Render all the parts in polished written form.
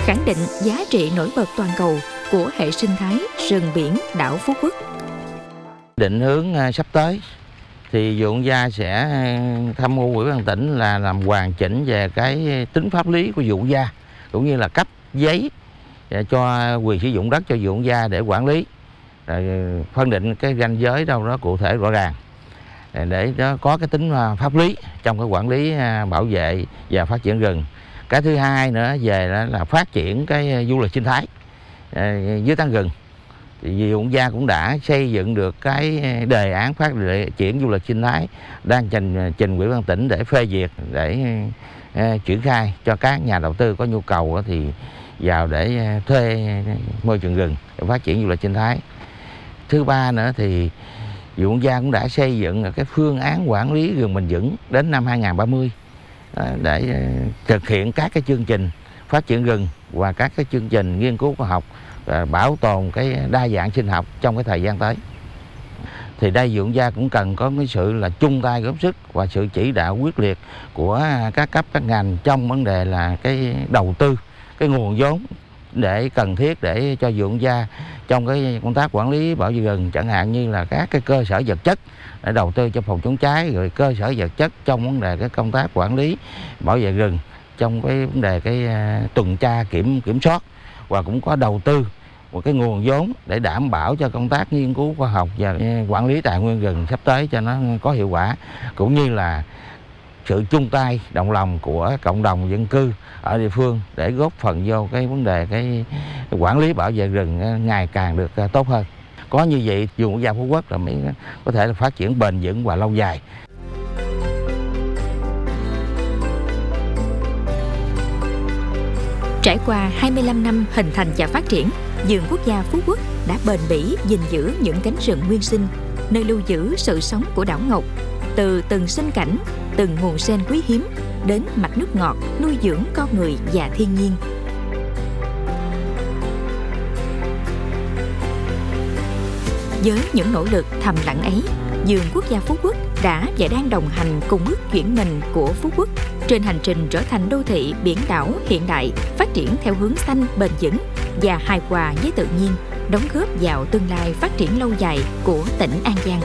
khẳng định giá trị nổi bật toàn cầu của hệ sinh thái rừng biển đảo Phú Quốc. Định hướng sắp tới thì Vườn Quốc gia sẽ tham mưu Ủy ban tỉnh là làm hoàn chỉnh về cái tính pháp lý của Vườn Quốc gia, cũng như là cấp giấy cho quyền sử dụng đất cho Vườn Quốc gia để quản lý, rồi phân định cái ranh giới đâu đó cụ thể rõ ràng để nó có cái tính pháp lý trong cái quản lý, bảo vệ và phát triển rừng. Cái thứ hai nữa về là phát triển cái du lịch sinh thái dưới tán rừng. Thì Vườn Quốc gia cũng đã xây dựng được cái đề án phát triển du lịch sinh thái, đang trình Ủy ban tỉnh để phê duyệt, để triển khai cho các nhà đầu tư có nhu cầu thì vào để thuê môi trường rừng để phát triển du lịch sinh thái. Thứ ba nữa thì Vườn Quốc gia cũng đã xây dựng cái phương án quản lý rừng bền vững đến năm 2030 để thực hiện các cái chương trình phát triển rừng và các cái chương trình nghiên cứu khoa học và bảo tồn cái đa dạng sinh học trong cái thời gian tới. Thì đây Vườn Quốc gia cũng cần có cái sự là chung tay góp sức và sự chỉ đạo quyết liệt của các cấp các ngành trong vấn đề là cái đầu tư cái nguồn vốn để cần thiết để cho Vườn Quốc gia trong cái công tác quản lý bảo vệ rừng, chẳng hạn như là các cái cơ sở vật chất để đầu tư cho phòng chống cháy, rồi cơ sở vật chất trong vấn đề cái công tác quản lý bảo vệ rừng, trong cái vấn đề cái tuần tra kiểm soát, và cũng có đầu tư một cái nguồn vốn để đảm bảo cho công tác nghiên cứu khoa học và quản lý tài nguyên rừng sắp tới cho nó có hiệu quả, cũng như là sự chung tay đồng lòng của cộng đồng dân cư ở địa phương để góp phần vô cái vấn đề cái quản lý bảo vệ rừng ngày càng được tốt hơn. Có như vậy Vườn Quốc gia Phú Quốc là mới có thể là phát triển bền vững và lâu dài. Trải qua 25 năm hình thành và phát triển, Vườn Quốc gia Phú Quốc đã bền bỉ gìn giữ những cánh rừng nguyên sinh, nơi lưu giữ sự sống của đảo Ngọc, từ từng sinh cảnh, từng nguồn sen quý hiếm đến mạch nước ngọt nuôi dưỡng con người và thiên nhiên. Với những nỗ lực thầm lặng ấy, Vườn Quốc gia Phú Quốc đã và đang đồng hành cùng bước chuyển mình của Phú Quốc trên hành trình trở thành đô thị biển đảo hiện đại, phát triển theo hướng xanh, bền vững và hài hòa với tự nhiên, đóng góp vào tương lai phát triển lâu dài của tỉnh An Giang.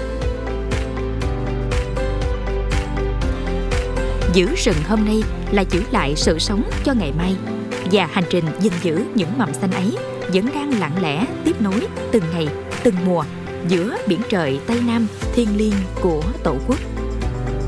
Giữ rừng hôm nay là giữ lại sự sống cho ngày mai, và hành trình gìn giữ những mầm xanh ấy vẫn đang lặng lẽ tiếp nối từng ngày, từng mùa giữa biển trời Tây Nam thiêng liêng của Tổ quốc.